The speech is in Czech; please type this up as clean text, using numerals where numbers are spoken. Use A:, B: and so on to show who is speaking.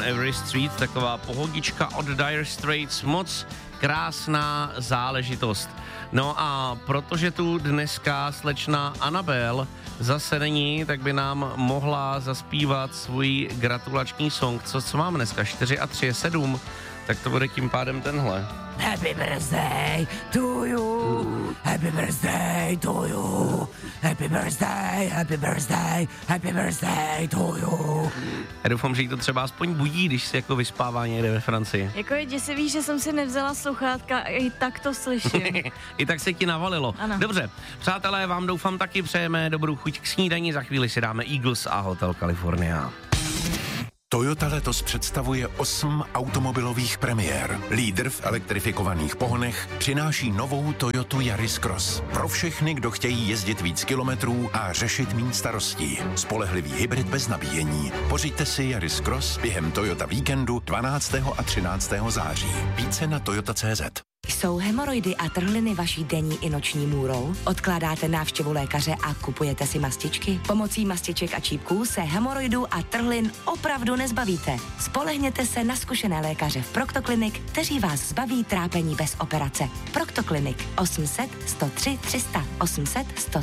A: Every Street, taková pohodička od Dire Straits, moc krásná záležitost. No a protože tu dneska slečna Anabel zase není, tak by nám mohla zaspívat svůj gratulační song. Co máme dneska? 4 a 3 je 7, tak to bude tím pádem tenhle.
B: Happy birthday to you, happy birthday to you, happy birthday, happy birthday, happy birthday to you.
A: Já doufám, že jí to třeba aspoň budí, když se jako vyspává někde ve Francii.
C: Jako je děsivý, že jsem si nevzala sluchátka a i tak to slyším.
A: I tak se ti navalilo.
C: Ano.
A: Dobře, přátelé, vám doufám taky přejeme dobrou chuť k snídani, za chvíli si dáme Eagles a Hotel California.
D: Toyota letos představuje 8 automobilových premiér. Lídr v elektrifikovaných pohonech přináší novou Toyotu Yaris Cross. Pro všechny, kdo chtějí jezdit víc kilometrů a řešit míň starostí. Spolehlivý hybrid bez nabíjení. Pořiďte si Yaris Cross během Toyota víkendu 12. a 13. září. Více na toyota.cz.
E: Jsou hemoroidy a trhliny vaší denní i noční můrou? Odkládáte návštěvu lékaře a kupujete si mastičky? Pomocí mastiček a čípků se hemoroidů a trhlin opravdu nezbavíte. Spolehněte se na zkušené lékaře v Proctoclinic, kteří vás zbaví trápení bez operace. Proctoclinic 800 103 300 800 103